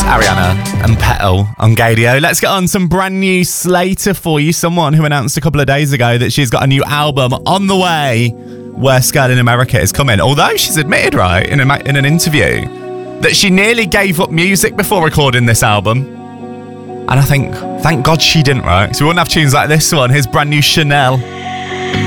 Ariana and Petal on Gadio. Let's get on some brand new Slater for you. Someone who announced a couple of days ago that she's got a new album on the way. Worst Girl in America is coming. Although she's admitted, right, in an interview, that she nearly gave up music before recording this album. And I think, thank God she didn't, right? So we wouldn't have tunes like this one. Here's brand new Chanel.